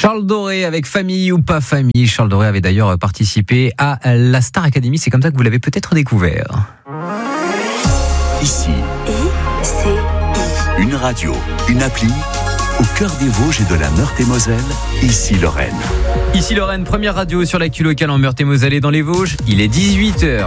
Charles Doré avec Famille ou pas famille. Charles Doré avait d'ailleurs participé à la Star Academy. C'est comme ça que vous l'avez peut-être découvert. Ici, une radio, une appli, au cœur des Vosges et de la Meurthe-et-Moselle, Ici Lorraine. Ici Lorraine, première radio sur l'actu locale en Meurthe-et-Moselle et dans les Vosges. Il est 18h.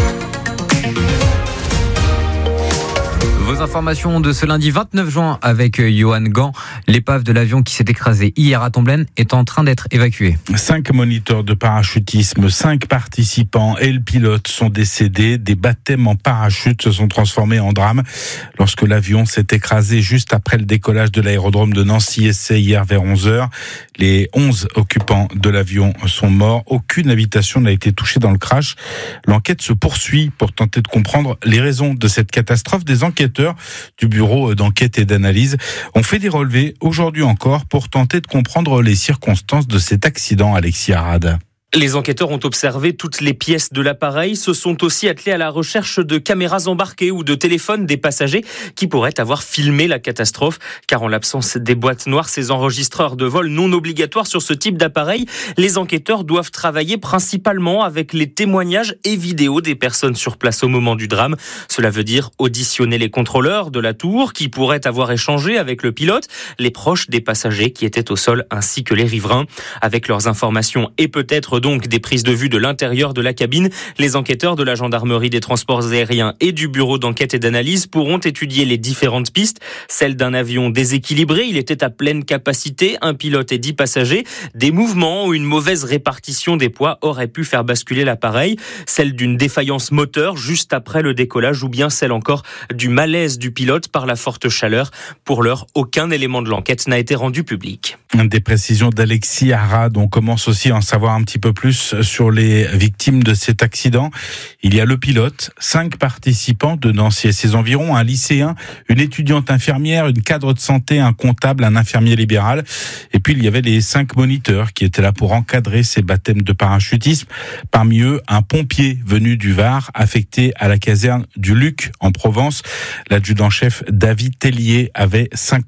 Vos informations de ce lundi 29 juin avec Johan Gant. L'épave de l'avion qui s'est écrasé hier à Tomblaine est en train d'être évacuée. 5 moniteurs de parachutisme, 5 participants et le pilote sont décédés. Des baptêmes en parachute se sont transformés en drame lorsque l'avion s'est écrasé juste après le décollage de l'aérodrome de Nancy-Essey hier vers 11h. Les 11 occupants de l'avion sont morts. Aucune habitation n'a été touchée dans le crash. L'enquête se poursuit pour tenter de comprendre les raisons de cette catastrophe. Des enquêteurs du bureau d'enquête et d'analyse ont fait des relevés aujourd'hui encore pour tenter de comprendre les circonstances de cet accident. Alexis Arad. Les enquêteurs ont observé toutes les pièces de l'appareil, se sont aussi attelés à la recherche de caméras embarquées ou de téléphones des passagers qui pourraient avoir filmé la catastrophe. Car en l'absence des boîtes noires, ces enregistreurs de vol non obligatoires sur ce type d'appareil, les enquêteurs doivent travailler principalement avec les témoignages et vidéos des personnes sur place au moment du drame. Cela veut dire auditionner les contrôleurs de la tour qui pourraient avoir échangé avec le pilote, les proches des passagers qui étaient au sol ainsi que les riverains. Avec leurs informations et peut-être donc des prises de vue de l'intérieur de la cabine, les enquêteurs de la gendarmerie des transports aériens et du bureau d'enquête et d'analyse pourront étudier les différentes pistes. Celle d'un avion déséquilibré, il était à pleine capacité, un pilote et 10 passagers. Des mouvements ou une mauvaise répartition des poids auraient pu faire basculer l'appareil. Celle d'une défaillance moteur juste après le décollage ou bien celle encore du malaise du pilote par la forte chaleur. Pour l'heure, aucun élément de l'enquête n'a été rendu public. Des précisions d'Alexis Arad. On commence aussi à en savoir un petit peu plus sur les victimes de cet accident. Il y a le pilote, 5 participants de Nancy et ses environs, un lycéen, une étudiante infirmière, une cadre de santé, un comptable, un infirmier libéral. Et puis il y avait les 5 moniteurs qui étaient là pour encadrer ces baptêmes de parachutisme. Parmi eux, un pompier venu du Var, affecté à la caserne du Luc en Provence. L'adjudant-chef David Tellier avait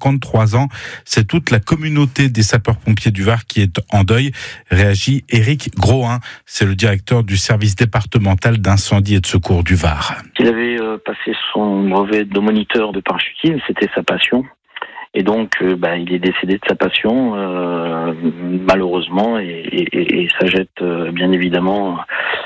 53 ans. C'est toute la communauté des sapeurs-pompiers du Var qui est en deuil. Réagit Éric Grohin, c'est le directeur du service départemental d'incendie et de secours du Var. Il avait passé son brevet de moniteur de parachutisme, c'était sa passion. Et donc, il est décédé de sa passion, malheureusement, et ça jette bien évidemment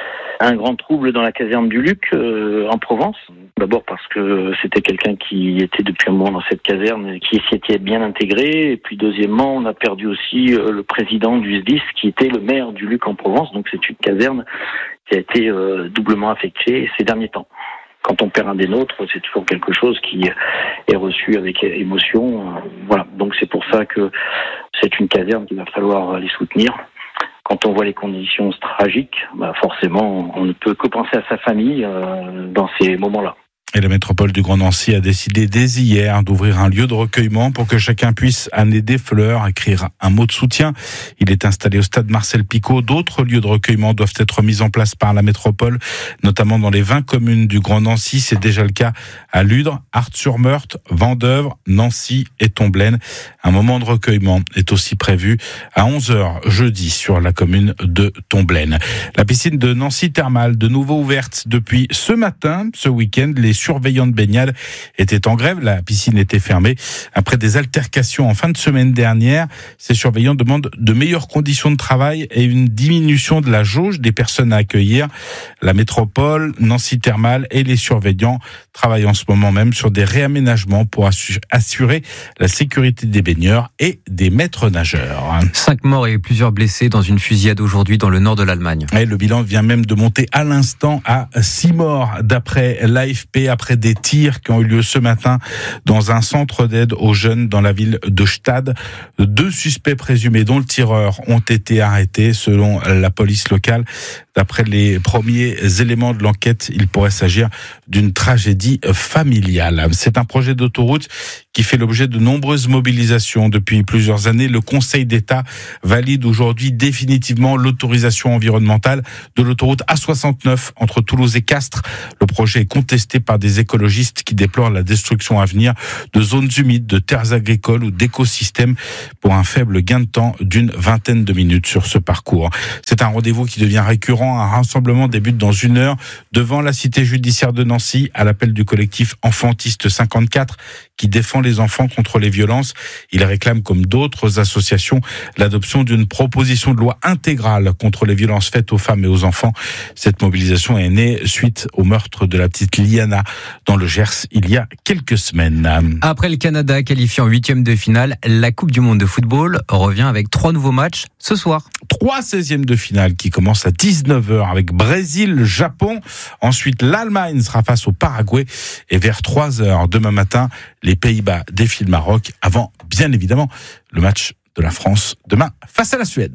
un grand trouble dans la caserne du Luc, en Provence. D'abord parce que c'était quelqu'un qui était depuis un moment dans cette caserne, qui s'y était bien intégré. Et puis deuxièmement, on a perdu aussi le président du SDIS, qui était le maire du Luc en Provence. Donc c'est une caserne qui a été doublement affectée ces derniers temps. Quand on perd un des nôtres, c'est toujours quelque chose qui est reçu avec émotion. Voilà. Donc c'est pour ça que c'est une caserne qu'il va falloir les soutenir. Quand on voit les conditions tragiques, forcément, on ne peut que penser à sa famille dans ces moments-là. Et la métropole du Grand Nancy a décidé dès hier d'ouvrir un lieu de recueillement pour que chacun puisse amener des fleurs, écrire un mot de soutien. Il est installé au stade Marcel Picot. D'autres lieux de recueillement doivent être mis en place par la métropole, notamment dans les 20 communes du Grand Nancy. C'est déjà le cas à Ludre, Art-sur-Meurthe, Vendeuvre, Nancy et Tomblaine. Un moment de recueillement est aussi prévu à 11h jeudi sur la commune de Tomblaine. La piscine de Nancy Thermal, de nouveau ouverte depuis ce matin, ce week-end. Les surveillants de baignade étaient en grève. La piscine était fermée. Après des altercations en fin de semaine dernière, ces surveillants demandent de meilleures conditions de travail et une diminution de la jauge des personnes à accueillir. La métropole, Nancy Thermal et les surveillants travaillent en ce moment même sur des réaménagements pour assurer la sécurité des baigneurs et des maîtres nageurs. 5 morts et plusieurs blessés dans une fusillade aujourd'hui dans le nord de l'Allemagne. Et le bilan vient même de monter à l'instant à 6 morts d'après l'AFP, après des tirs qui ont eu lieu ce matin dans un centre d'aide aux jeunes dans la ville de Stade. 2 suspects présumés, dont le tireur, ont été arrêtés selon la police locale. D'après les premiers éléments de l'enquête, il pourrait s'agir d'une tragédie familiale. C'est un projet d'autoroute qui fait l'objet de nombreuses mobilisations depuis plusieurs années. Le Conseil d'État valide aujourd'hui définitivement l'autorisation environnementale de l'autoroute A69 entre Toulouse et Castres. Le projet est contesté par des écologistes qui déplorent la destruction à venir de zones humides, de terres agricoles ou d'écosystèmes pour un faible gain de temps d'une vingtaine de minutes sur ce parcours. C'est un rendez-vous qui devient récurrent. Un rassemblement débute dans 1 heure devant la cité judiciaire de Nancy à l'appel du collectif Enfantiste 54 qui défend les enfants contre les violences. Il réclame, comme d'autres associations, l'adoption d'une proposition de loi intégrale contre les violences faites aux femmes et aux enfants. Cette mobilisation est née suite au meurtre de la petite Liana dans le Gers il y a quelques semaines. Après le Canada qualifié en 8e de finale, la Coupe du Monde de football revient avec 3 nouveaux matchs ce soir. 3 16e de finale qui commencent à 19h avec Brésil-Japon. Ensuite, l'Allemagne sera face au Paraguay et vers 3h demain matin, les Pays-Bas défient le Maroc avant, bien évidemment, le match de la France demain face à la Suède.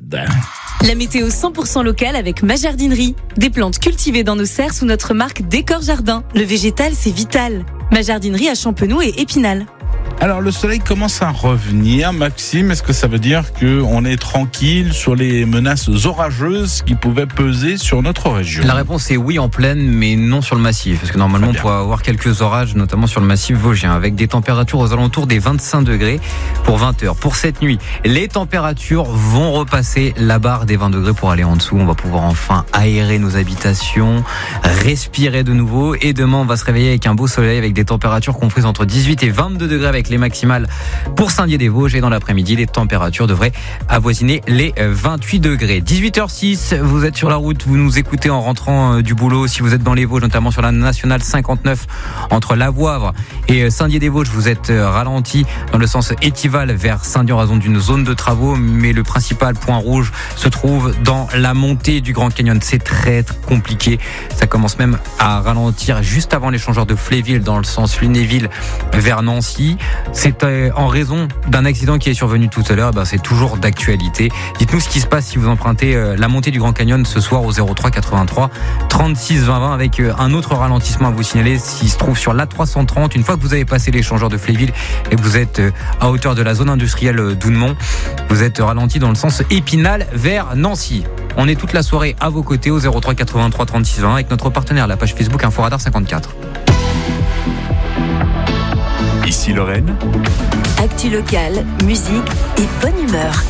La météo 100% locale avec ma jardinerie. Des plantes cultivées dans nos serres sous notre marque Décor Jardin. Le végétal, c'est vital. Ma jardinerie à Champenoux et Épinal. Alors le soleil commence à revenir, Maxime, est-ce que ça veut dire qu'on est tranquille sur les menaces orageuses qui pouvaient peser sur notre région? La réponse est oui en pleine, mais non sur le massif, parce que normalement on pourrait avoir quelques orages, notamment sur le massif vosgien, avec des températures aux alentours des 25 degrés pour 20 heures. Pour cette nuit, les températures vont repasser la barre des 20 degrés pour aller en dessous. On va pouvoir enfin aérer nos habitations, respirer de nouveau, et demain on va se réveiller avec un beau soleil, avec des températures comprises entre 18 et 22 degrés avec les maximales pour Saint-Dié-des-Vosges, et dans l'après-midi les températures devraient avoisiner les 28 degrés. 18h06, vous êtes sur la route, vous nous écoutez en rentrant du boulot. Si vous êtes dans les Vosges, notamment sur la nationale 59 entre Lavoivre et Saint-Dié-des-Vosges, vous êtes ralenti dans le sens Étival vers Saint-Dié en raison d'une zone de travaux, mais le principal point rouge se trouve dans la montée du Grand Canyon. C'est très compliqué, ça commence même à ralentir juste avant l'échangeur de Fléville dans le sens Lunéville vers Nancy. C'est en raison d'un accident qui est survenu tout à l'heure. C'est toujours d'actualité. Dites-nous ce qui se passe si vous empruntez la montée du Grand Canyon ce soir au 03 83 36 20 20, avec un autre ralentissement à vous signaler s'il se trouve sur l'A330. Une fois que vous avez passé l'échangeur de Fléville et que vous êtes à hauteur de la zone industrielle d'Ounemont, vous êtes ralenti dans le sens Épinal vers Nancy. On est toute la soirée à vos côtés au 03 83 36 20 avec notre partenaire, la page Facebook Inforadar 54. Ici Lorraine. Actu locale, musique et bonne humeur.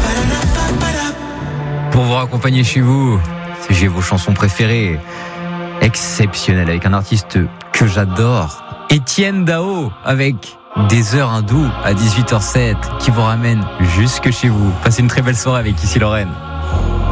Pour vous raccompagner chez vous, j'ai vos chansons préférées, exceptionnelles, avec un artiste que j'adore, Étienne Dao, avec Des heures hindoues à 18h07 qui vous ramène jusque chez vous. Passez une très belle soirée avec Ici Lorraine.